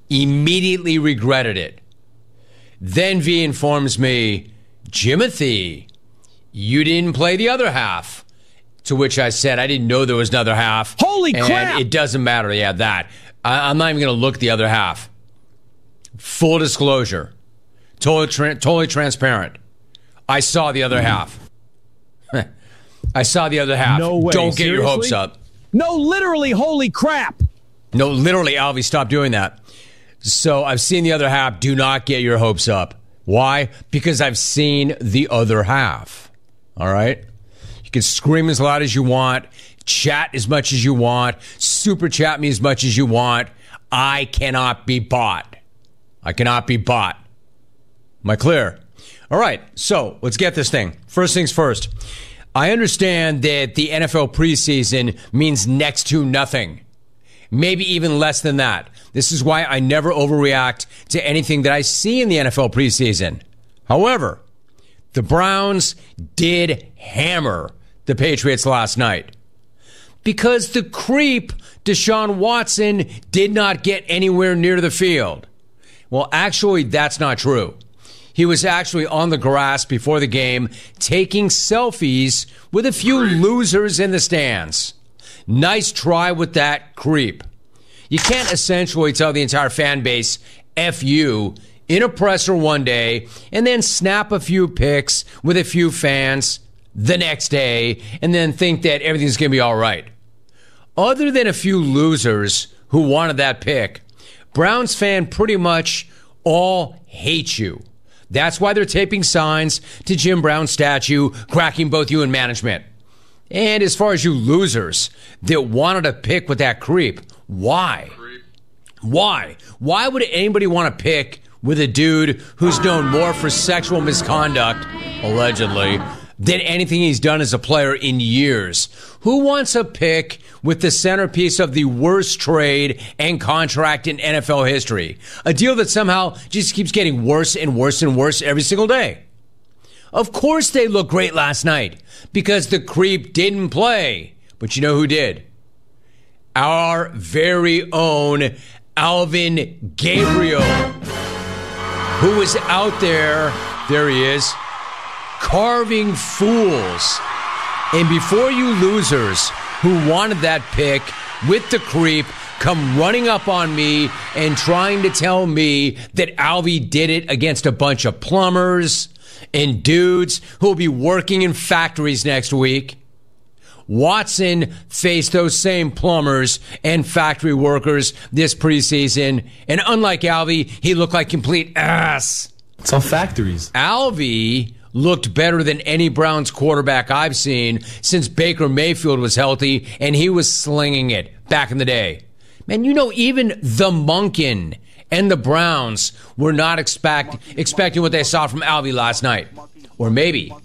Immediately regretted it. Then V informs me, Jimothy, you didn't play the other half. To which I said, I didn't know there was another half. Holy crap! And it doesn't matter. Yeah, that. I'm not even going to look at the other half. Full disclosure. Totally transparent. I saw the other half. I saw the other half. No way. Don't get Seriously? your hopes up. No, literally, holy crap. No, literally, Alvy, stop doing that. So I've seen the other half. Do not get your hopes up. Why? Because I've seen the other half. All right? You can scream as loud as you want, chat as much as you want, super chat me as much as you want. I cannot be bought. I cannot be bought. Am I clear? All right, so let's get this thing. First things first. I understand that the NFL preseason means next to nothing. Maybe even less than that. This is why I never overreact to anything that I see in the NFL preseason. However, the Browns did hammer the Patriots last night because the creep Deshaun Watson did not get anywhere near the field. Well, actually, that's not true. He was actually on the grass before the game taking selfies with a few losers in the stands. Nice try with that, creep. You can't essentially tell the entire fan base, F you, in a presser one day, and then snap a few pics with a few fans the next day, and then think that everything's going to be all right. Other than a few losers who wanted that pick, Browns fans pretty much all hate you. That's why they're taping signs to Jim Brown's statue, cracking both you and management. And as far as you losers that wanted to pick with that creep, why? Why? Why would anybody want to pick with a dude who's known more for sexual misconduct, allegedly, than anything he's done as a player in years? Who wants a pick with the centerpiece of the worst trade and contract in NFL history? A deal that somehow just keeps getting worse and worse and worse every single day. Of course they looked great last night because the creep didn't play. But you know who did? Our very own Alvin Gabriel, who was out there he is, carving fools. And before you losers who wanted that pick with the creep come running up on me and trying to tell me that Alvy did it against a bunch of plumbers and dudes who will be working in factories next week, Watson faced those same plumbers and factory workers this preseason, and unlike Alvy, he looked like complete ass. It's all factories. Alvy looked better than any Browns quarterback I've seen since Baker Mayfield was healthy, and he was slinging it back in the day. Man, you know, even the Monken and the Browns were not expecting what they saw from Alvy last night. Or maybe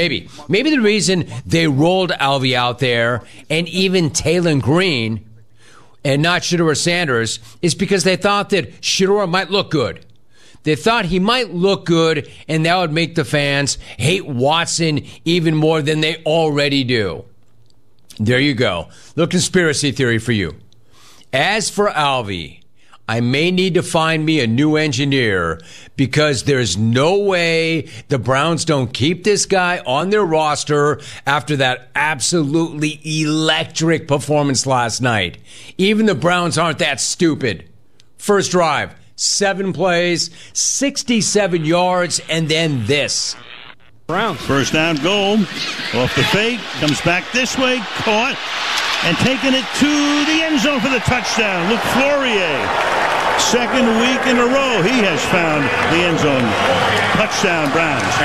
the reason they rolled Alvy out there and even Taylon Green and not Shedeur Sanders is because they thought that Shedeur might look good. They thought he might look good, and that would make the fans hate Watson even more than they already do. There you go. Little conspiracy theory for you. As for Alvy, I may need to find me a new engineer because there's no way the Browns don't keep this guy on their roster after that absolutely electric performance last night. Even the Browns aren't that stupid. First drive, 7 plays, 67 yards, and then this. Browns. First down goal. Off the fake. Comes back this way. Caught. And taking it to the end zone for the touchdown. Luke Flourier. Second week in a row, he has found the end zone. Touchdown, Browns.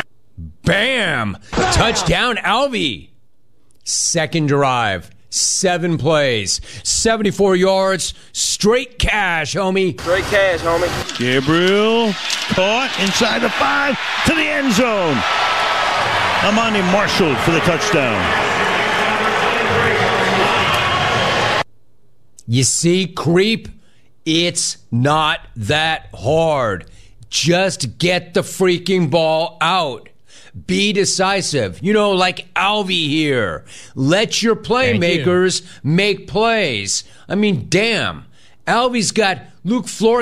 Bam! Touchdown, Alvy. Second drive, 7 plays, 74 yards, straight cash, homie. Straight cash, homie. Gabriel caught inside the 5 to the end zone. Amani Marshall for the touchdown. You see, creep? It's not that hard. Just get the freaking ball out. Be decisive. You know, like Alvy here. Let your playmakers make plays. I mean, damn. Alvy's got Luke Flourier